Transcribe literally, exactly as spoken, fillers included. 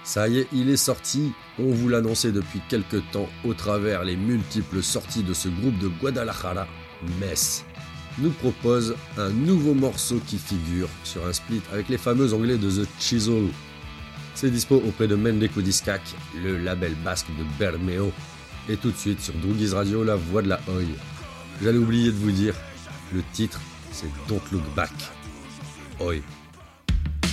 Ça y est, il est sorti, on vous l'annonçait depuis quelques temps au travers les multiples sorties de ce groupe de Guadalajara, Mess nous propose un nouveau morceau qui figure sur un split avec les fameux anglais de The Chisel. C'est dispo auprès de Mendeku Discac, le label basque de Bermeo, et tout de suite sur Droogies Radio, la voix de la Oi. J'allais oublier de vous dire, le titre c'est Don't Look Back. Oi.